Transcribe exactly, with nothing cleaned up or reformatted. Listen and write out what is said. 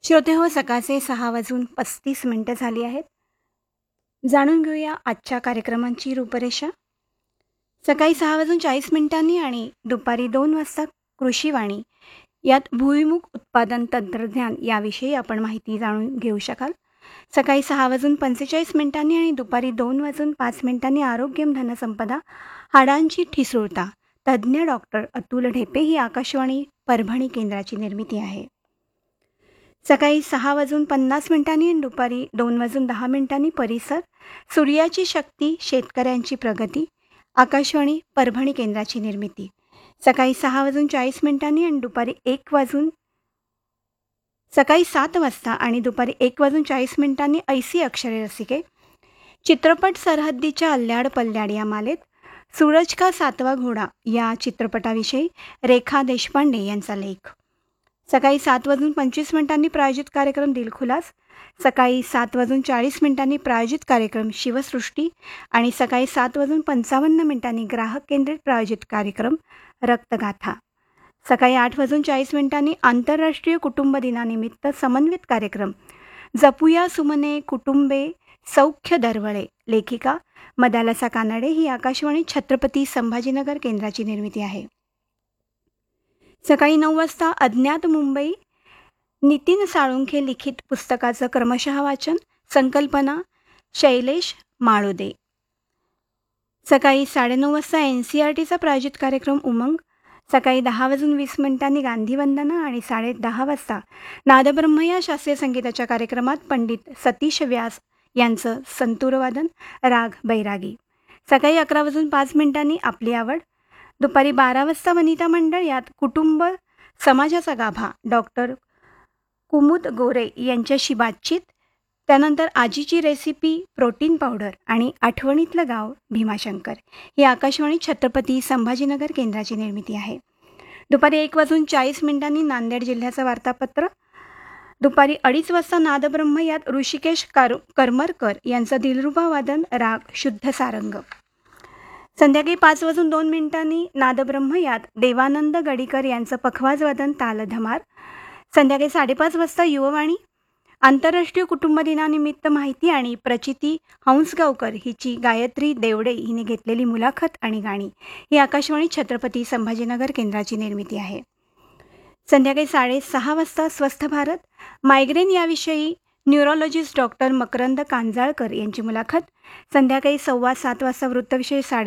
श्रोते हो, सकाळचे सहा वाजून पस्तीस मिनिटं झाली आहेत. जाणून घेऊया आजच्या कार्यक्रमांची रूपरेषा. सकाळी सहा वाजून चाळीस मिनिटांनी आणि दुपारी दोन वाजता कृषीवाणी यात भुईमुग उत्पादन तंत्रज्ञान याविषयी आपण माहिती जाणून घेऊ शकाल. सकाळी सहा वाजून पंचेचाळीस मिनिटांनी आणि दुपारी दोन वाजून पाच मिनिटांनी आरोग्यम धनसंपदा हाडांची ठिसूळता तज्ज्ञ डॉक्टर अतुल ढेपे ही आकाशवाणी परभणी केंद्राची निर्मिती आहे. सकाळी सहा वाजून पन्नास मिनिटांनी आणि दुपारी दोन वाजून दहा मिनिटांनी परिसर सूर्याची शक्ती शेतकऱ्यांची प्रगती आकाशवाणी परभणी केंद्राची निर्मिती. सकाळी सहा वाजून चाळीस मिनिटांनी आणि दुपारी एक वाजून सकाळी सात वाजता आणि दुपारी एक वाजून चाळीस मिनिटांनी ऐसी अक्षरे रसिके चित्रपट सरहद्दीच्या अल्ल्याड पल्ल्याड या मालेत सूरज का सातवा घोडा या चित्रपटाविषयी रेखा देशपांडे यांचा लेख. सकाळी सात वाजून पंचवीस मिनिटांनी प्रायोजित कार्यक्रम दिलखुलास. सकाळी सात वाजून चाळीस मिनिटांनी प्रायोजित कार्यक्रम शिवसृष्टी आणि सकाळी सात वाजून पंचावन्न मिनिटांनी ग्राहक केंद्रित प्रायोजित कार्यक्रम रक्तगाथा. सकाळी आठ वाजून चाळीस मिनिटांनी आंतरराष्ट्रीय कुटुंब दिनानिमित्त समन्वित कार्यक्रम जपूया सुमने कुटुंबे सौख्य दरवळे लेखिका मदालसा कानडे ही आकाशवाणी छत्रपती संभाजीनगर केंद्राची निर्मिती आहे. सकाळी नऊ वाजता अज्ञात मुंबई नितीन साळुंखे लिखित पुस्तकाचं क्रमशः वाचन संकल्पना शैलेश माळोदे. सकाळी साडेनऊ वाजता एन सी आर टीचा प्रायोजित कार्यक्रम उमंग. सकाळी दहा वाजून वीस मिनिटांनी गांधीवंदना आणि साडे दहा वाजता नादब्रह्म या शास्त्रीय संगीताच्या कार्यक्रमात पंडित सतीश व्यास यांचं संतूरवादन राग बैरागी. सकाळी अकरा वाजून पाच मिनिटांनी आपली आवड. दुपारी बारा वाजता वनिता मंडळ यात कुटुंब समाजाचा गाभा डॉक्टर कुमुद गोरे यांच्याशी बातचीत. त्यानंतर आजीची रेसिपी प्रोटीन पावडर आणि आठवणीतलं गाव भीमाशंकर ही आकाशवाणी छत्रपती संभाजीनगर केंद्राची निर्मिती आहे. दुपारी एक वाजून चाळीस मिनिटांनी नांदेड जिल्ह्याचं वार्तापत्र. दुपारी अडीच वाजता नादब्रह्म यात ऋषिकेश कार करमरकर यांचं दिलरुबा वादन राग शुद्ध सारंग. संध्याकाळी पाच वाजून दोन मिनिटांनी नादब्रह्म यात देवानंद गडीकर यांचं पखवाज वादन तालधमार. संध्याकाळी साडेपाच वाजता युववाणी आंतरराष्ट्रीय कुटुंब दिनानिमित्त माहिती आणि प्रचिती हंसगावकर हिची गायत्री देवडे हिने घेतलेली मुलाखत आणि गाणी ही आकाशवाणी छत्रपती संभाजीनगर केंद्राची निर्मिती आहे. संध्याकाळी साडेसहा वाजता स्वस्थ भारत मायग्रेन याविषयी न्यूरोलॉजिस्ट डॉक्टर मकरंद कांजाळकर यांची मुलाखत. संध्याकाळी सव्वा सात वाजता वृत्तविषयी साडे